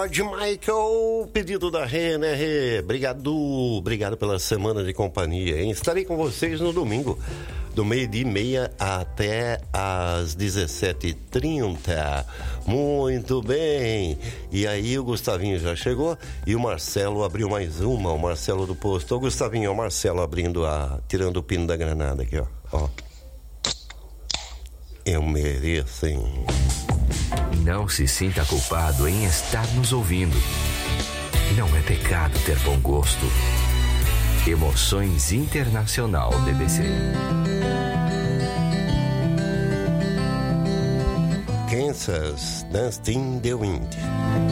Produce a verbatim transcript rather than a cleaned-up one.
George Michael, pedido da Rê, né, Rê? Obrigado, obrigado pela semana de companhia, hein? Estarei com vocês no domingo, do meio-dia e meia até às dezessete e trinta. Muito bem. E aí o Gustavinho já chegou e o Marcelo abriu mais uma, o Marcelo do Posto. Ô, Gustavinho, o Marcelo abrindo a... tirando o pino da granada aqui, ó. Ó. Eu mereço, hein? Não se sinta culpado em estar nos ouvindo. Não é pecado ter bom gosto. Emoções Internacional D B C. Kansas, Dustin the Wind.